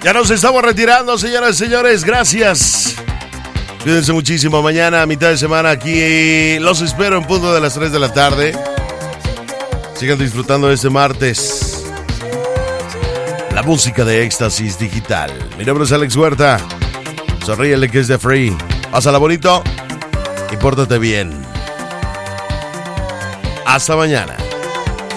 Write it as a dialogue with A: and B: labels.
A: Ya nos estamos retirando, señoras y señores. Gracias. Cuídense muchísimo. Mañana, a mitad de semana, aquí los espero en punto de las 3 de la tarde. Sigan disfrutando de este martes. La música de Éxtasis Digital. Mi nombre es Alex Huerta. Sonríele que es de free. Pásala bonito y pórtate bien. Hasta mañana.